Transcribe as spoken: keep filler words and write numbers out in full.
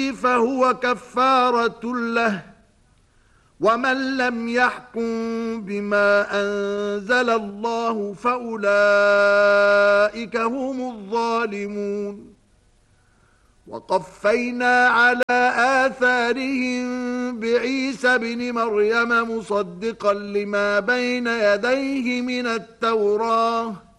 فهو كفارة له، ومن لم يحكم بما أنزل الله فأولئك هم الظالمون. وقفينا على آثارهم بعيسى بن مريم مصدقا لما بين يديه من التوراة